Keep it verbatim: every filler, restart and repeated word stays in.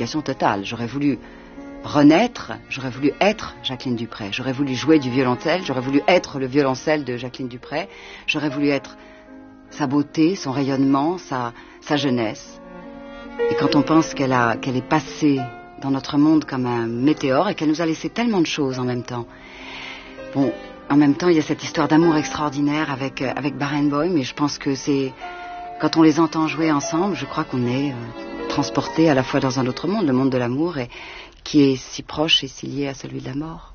identification totale. J'aurais voulu renaître, j'aurais voulu être Jacqueline Dupray. J'aurais voulu jouer du violoncelle, j'aurais voulu être le violoncelle de Jacqueline Dupray. J'aurais voulu être sa beauté, son rayonnement, sa, sa jeunesse. Et quand on pense qu'elle a, qu'elle est passée dans notre monde comme un météore et qu'elle nous a laissé tellement de choses en même temps. Bon, en même temps, il y a cette histoire d'amour extraordinaire avec, euh, avec Barenboim, et je pense que c'est... Quand on les entend jouer ensemble, je crois qu'on est euh, transporté à la fois dans un autre monde, le monde de l'amour, et qui est si proche et si lié à celui de la mort.